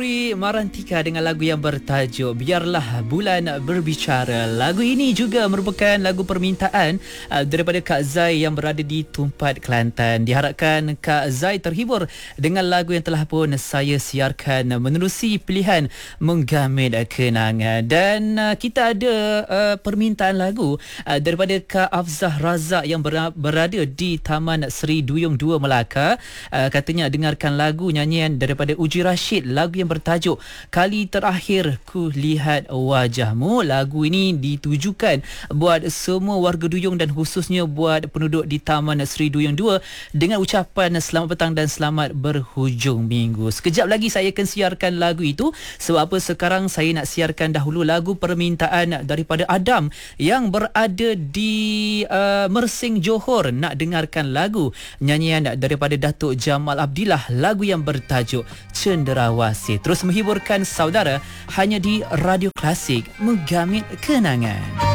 Marantika dengan lagu yang bertajuk Biarlah Bulan Berbicara. Lagu ini juga merupakan lagu permintaan daripada Kak Zai yang berada di Tumpat, Kelantan. Diharapkan Kak Zai terhibur dengan lagu yang telah pun saya siarkan menerusi pilihan Menggamit Kenangan. Dan kita ada permintaan lagu daripada Kak Afzah Razak yang berada di Taman Seri Duyung 2 Melaka. Katanya dengarkan lagu nyanyian daripada Uji Rashid, lagu yang bertajuk Kali Terakhir Ku Lihat Wajahmu. Lagu ini ditujukan buat semua warga Duyung dan khususnya buat penduduk di Taman Seri Duyung 2 dengan ucapan selamat petang dan selamat berhujung minggu. Sekejap lagi saya akan siarkan lagu itu. Sebab apa, sekarang saya nak siarkan dahulu lagu permintaan daripada Adam yang berada di Mersing, Johor. Nak dengarkan lagu nyanyian daripada Datuk Jamal Abdillah, lagu yang bertajuk Cenderawasih. Terus menghiburkan saudara hanya di Radio Klasik Menggamit Kenangan.